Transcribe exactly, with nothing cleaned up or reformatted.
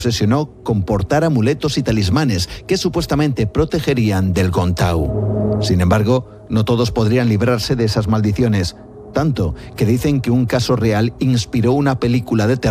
obsesionó con portar amuletos y talismanes que supuestamente protegerían del Gontau. Sin embargo, no todos podrían librarse de esas maldiciones, tanto que dicen que un caso real inspiró una película de terror